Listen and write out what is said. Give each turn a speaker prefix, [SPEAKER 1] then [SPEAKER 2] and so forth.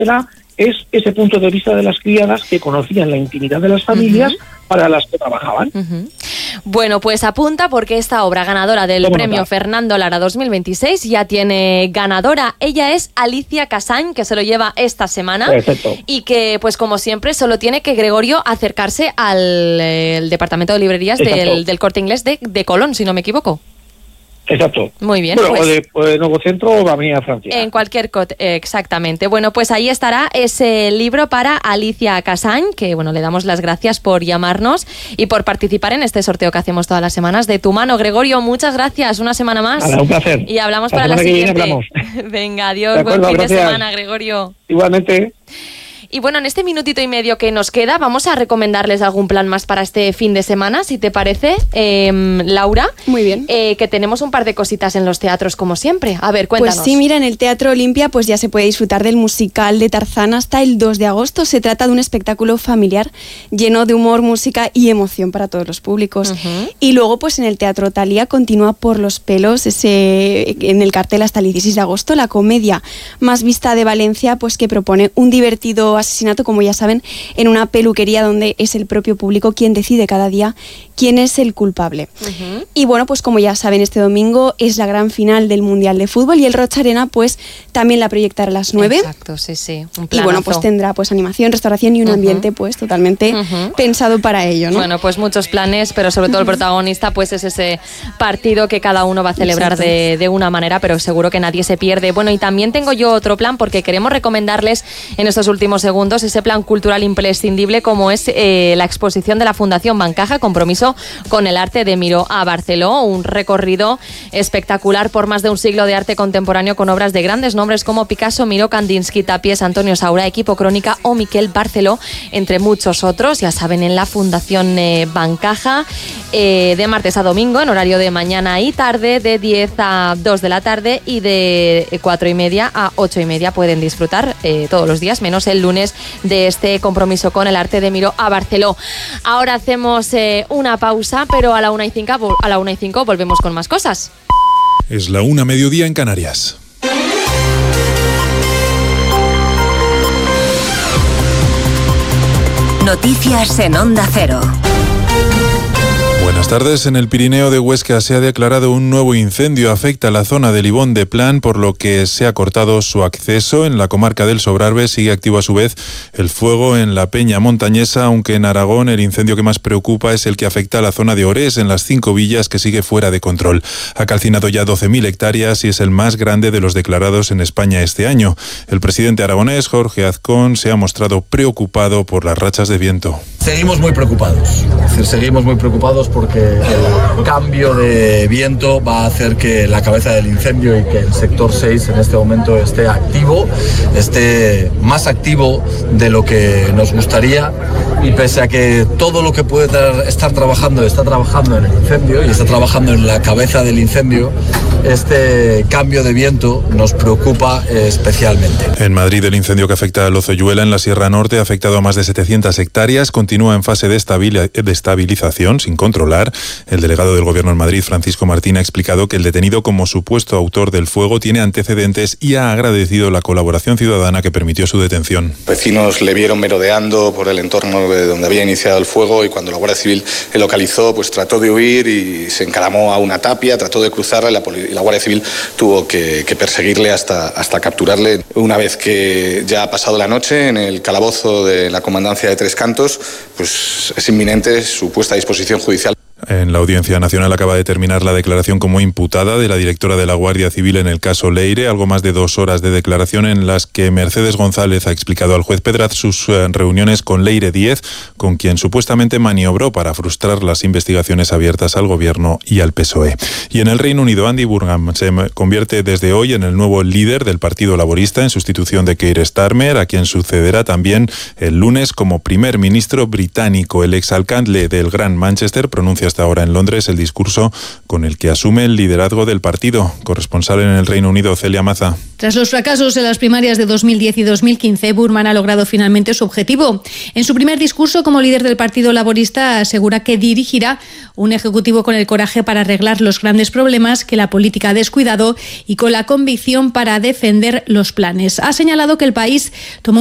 [SPEAKER 1] es ese punto de vista de las criadas que conocían la intimidad de las familias para las que trabajaban.
[SPEAKER 2] Bueno, pues apunta porque esta obra ganadora del premio Fernando Lara 2026 ya tiene ganadora. Ella es Alicia Casany, que se lo lleva esta semana.
[SPEAKER 1] Perfecto.
[SPEAKER 2] Y que, pues como siempre, solo tiene que Gregorio acercarse al departamento de librerías del Corte Inglés de Colón, si no me equivoco.
[SPEAKER 1] Exacto.
[SPEAKER 2] Muy bien.
[SPEAKER 1] Bueno,
[SPEAKER 2] pues,
[SPEAKER 1] o de Nuevo Centro o Avenida Francia.
[SPEAKER 2] En cualquier exactamente. Bueno, pues ahí estará ese libro para Alicia Casany, que bueno, le damos las gracias por llamarnos y por participar en este sorteo que hacemos todas las semanas de tu mano. Gregorio, muchas gracias. Una semana más.
[SPEAKER 1] Nada, un placer.
[SPEAKER 2] Y hablamos para la siguiente. Venga, adiós.
[SPEAKER 1] Acuerdo,
[SPEAKER 2] buen fin
[SPEAKER 1] gracias.
[SPEAKER 2] de semana, Gregorio.
[SPEAKER 1] Igualmente.
[SPEAKER 2] Y bueno, en este minutito y medio que nos queda, vamos a recomendarles algún plan más para este fin de semana, si te parece, Laura.
[SPEAKER 3] Muy bien.
[SPEAKER 2] Que tenemos un par de cositas en los teatros, como siempre. A ver, cuéntanos.
[SPEAKER 3] Pues sí, mira, en el Teatro Olimpia pues ya se puede disfrutar del musical de Tarzán hasta el 2 de agosto. Se trata de un espectáculo familiar lleno de humor, música y emoción para todos los públicos. Y luego, pues en el Teatro Thalía continúa Por los pelos, en el cartel hasta el 16 de agosto, la comedia más vista de Valencia, pues que propone un divertido asesinato, como ya saben, en una peluquería donde es el propio público quien decide cada día quién es el culpable. Y bueno, pues como ya saben, este domingo es la gran final del Mundial de Fútbol y el Rocha Arena pues también la proyectará a las 9.
[SPEAKER 2] Exacto, sí, un planazo.
[SPEAKER 3] Y bueno, pues tendrá pues animación, restauración y un ambiente pues totalmente pensado para ello, ¿no?
[SPEAKER 2] Bueno, pues muchos planes, pero sobre todo el protagonista pues es ese partido que cada uno va a celebrar de una manera, pero seguro que nadie se pierde. Bueno, y también tengo yo otro plan porque queremos recomendarles en estos últimos segundos ese plan cultural imprescindible como es la exposición de la Fundación Bancaja, Compromiso con el Arte de Miró a Barceló, un recorrido espectacular por más de un siglo de arte contemporáneo con obras de grandes nombres como Picasso, Miró, Kandinsky, Tapies, Antonio Saura, Equipo Crónica o Miquel Barceló, entre muchos otros, ya saben, en la Fundación Bancaja, de martes a domingo en horario de mañana y tarde, de 10 a 2 de la tarde y de 4:30 a 8:30 pueden disfrutar todos los días, menos el lunes, de este compromiso con el arte de Miró a Barceló. Ahora hacemos una pausa, pero a la 1:05 volvemos con más cosas.
[SPEAKER 4] Es la 1:00 mediodía en Canarias.
[SPEAKER 5] Noticias en Onda Cero.
[SPEAKER 4] Buenas tardes. En el Pirineo de Huesca se ha declarado un nuevo incendio. Afecta a la zona de Libón de Plan, por lo que se ha cortado su acceso. En la comarca del Sobrarbe sigue activo a su vez el fuego en la Peña Montañesa, aunque en Aragón el incendio que más preocupa es el que afecta a la zona de Orés, en las 5 villas, que sigue fuera de control. Ha calcinado ya 12.000 hectáreas y es el más grande de los declarados en España este año. El presidente aragonés, Jorge Azcón, se ha mostrado preocupado por las rachas de viento.
[SPEAKER 6] Seguimos muy preocupados. Seguimos muy preocupados porque el cambio de viento va a hacer que la cabeza del incendio y que el sector 6 en este momento esté activo, esté más activo de lo que nos gustaría, y pese a que todo lo que puede estar trabajando está trabajando en el incendio y está trabajando en la cabeza del incendio, este cambio de viento nos preocupa especialmente.
[SPEAKER 4] En Madrid, el incendio que afecta a Lozoyuela, en la Sierra Norte, ha afectado a más de 700 hectáreas, continúa en fase de estabilización sin controlar. El delegado del Gobierno en Madrid, Francisco Martín, ha explicado que el detenido como supuesto autor del fuego tiene antecedentes y ha agradecido la colaboración ciudadana que permitió su detención.
[SPEAKER 7] Vecinos le vieron merodeando por el entorno de donde había iniciado el fuego y cuando la Guardia Civil le localizó, pues trató de huir y se encaramó a una tapia, trató de cruzarla y la Guardia Civil tuvo que perseguirle hasta capturarle. Una vez que ya ha pasado la noche en el calabozo de la Comandancia de Tres Cantos, pues es inminente su puesta a disposición judicial.
[SPEAKER 4] En la Audiencia Nacional acaba de terminar la declaración como imputada de la directora de la Guardia Civil en el caso Leire, algo más de 2 horas de declaración en las que Mercedes González ha explicado al juez Pedraz sus reuniones con Leire Díez, con quien supuestamente maniobró para frustrar las investigaciones abiertas al Gobierno y al PSOE. Y en el Reino Unido, Andy Burnham se convierte desde hoy en el nuevo líder del Partido Laborista en sustitución de Keir Starmer, a quien sucederá también el lunes como primer ministro británico. El exalcalde del Gran Manchester pronuncia hasta ahora en Londres el discurso con el que asume el liderazgo del partido. Corresponsal en el Reino Unido, Celia Maza.
[SPEAKER 8] Tras los fracasos en las primarias de 2010 y 2015, Burman ha logrado finalmente su objetivo. En su primer discurso como líder del Partido Laborista asegura que dirigirá un ejecutivo con el coraje para arreglar los grandes problemas que la política ha descuidado y con la convicción para defender los planes. Ha señalado que el país tomó